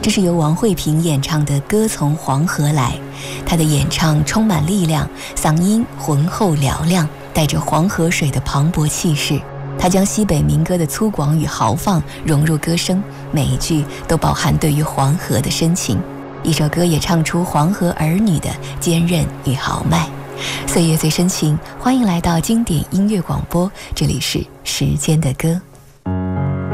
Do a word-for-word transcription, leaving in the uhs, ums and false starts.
这是由王惠平演唱的《歌从黄河来》，她的演唱充满力量，嗓音浑厚嘹亮，带着黄河水的磅礴气势。她将西北民歌的粗犷与豪放融入歌声，每一句都饱含对于黄河的深情。一首歌也唱出黄河儿女的坚韧与豪迈。岁月最深情，欢迎来到经典音乐广播，这里是时间的歌。